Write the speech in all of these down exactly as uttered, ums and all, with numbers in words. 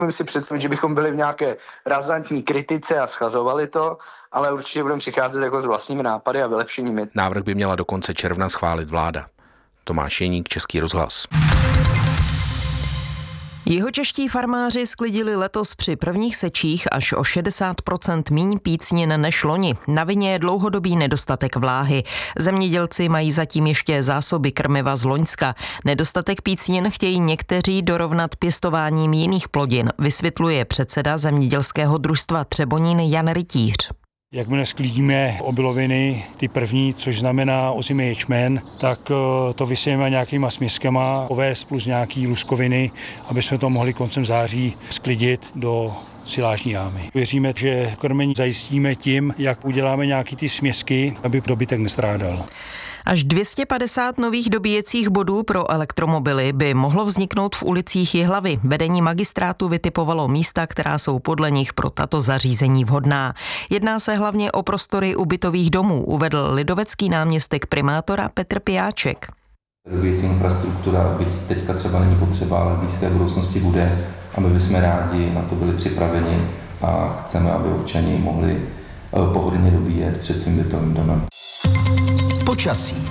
Můžeme si představit, že bychom byli v nějaké razantní kritice a schazovali to, ale určitě budeme přicházet jako s vlastními nápady a vylepšeními. Návrh by měla do konce června schválit vláda. Tomáš Jeník, Český rozhlas. Jihočeští farmáři sklidili letos při prvních sečích až o šedesát procent míň pícnin než loni. Na vině je dlouhodobý nedostatek vláhy. Zemědělci mají zatím ještě zásoby krmiva z loňska. Nedostatek pícnin chtějí někteří dorovnat pěstováním jiných plodin, vysvětluje předseda zemědělského družstva Třebonín Jan Rytíř. Jakmile sklidíme obiloviny, ty první, což znamená ozimý ječmen, tak to vysejeme nějakýma směskama, oves plus nějaký luskoviny, aby jsme to mohli koncem září sklidit do silážní jámy. Věříme, že krmení zajistíme tím, jak uděláme nějaký ty směsky, aby dobytek nestrádal. Až dvě stě padesát nových dobíjecích bodů pro elektromobily by mohlo vzniknout v ulicích Jihlavy. Vedení magistrátu vytipovalo místa, která jsou podle nich pro tato zařízení vhodná. Jedná se hlavně o prostory ubytových domů, uvedl lidovecký náměstek primátora Petr Pijáček. Dobíjecí infrastruktura, byť teďka třeba není potřeba, ale v blízké budoucnosti bude, a my bychom rádi na to byli připraveni a chceme, aby občani mohli pohodlně dobíjet před svým bytovým domem. Počasí.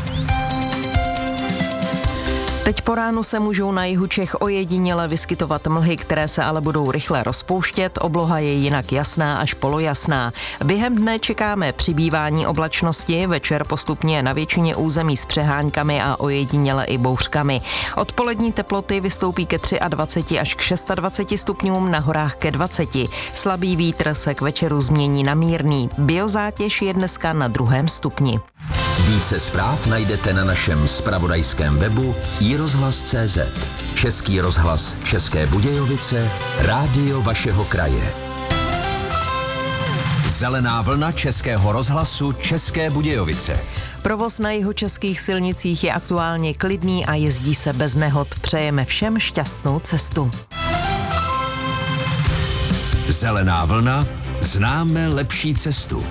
Teď po ránu se můžou na jihu Čech ojediněle vyskytovat mlhy, které se ale budou rychle rozpouštět. Obloha je jinak jasná až polojasná. Během dne čekáme přibývání oblačnosti, večer postupně na většině území s přeháňkami a ojediněle i bouřkami. Odpolední teploty vystoupí ke dvaceti třemi až k dvaceti šesti stupňům, na horách ke dvaceti. Slabý vítr se k večeru změní na mírný. Biozátěž je dneska na druhém stupni. Více zpráv najdete na našem zpravodajském webu i rozhlas tečka cé zet. Český rozhlas České Budějovice, rádio vašeho kraje. Zelená vlna Českého rozhlasu České Budějovice. Provoz na jihočeských silnicích je aktuálně klidný a jezdí se bez nehod. Přejeme všem šťastnou cestu. Zelená vlna, známe lepší cestu.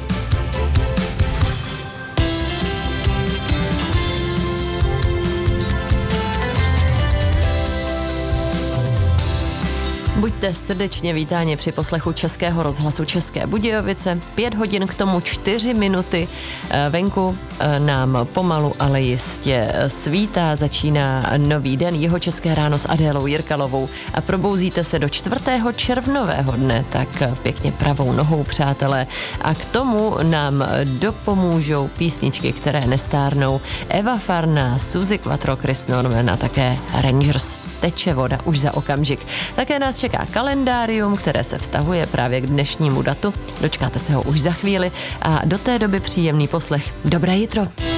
Buďte srdečně vítáni při poslechu Českého rozhlasu České Budějovice. Pět hodin k tomu čtyři minuty. Venku nám pomalu, ale jistě svítá, začíná nový den. Jihočeské ráno s Adélou Jirkalovou a probouzíte se do čtvrtého červnového dne, tak pěkně pravou nohou, přátelé. A k tomu nám dopomůžou písničky, které nestárnou. Eva Farná, Suzy Quattro, Chris Norman a také Rangers. Teče voda už za okamžik. Také nás čeká kalendárium, které se vztahuje právě k dnešnímu datu. Dočkáte se ho už za chvíli a do té doby příjemný poslech. Dobré jitro.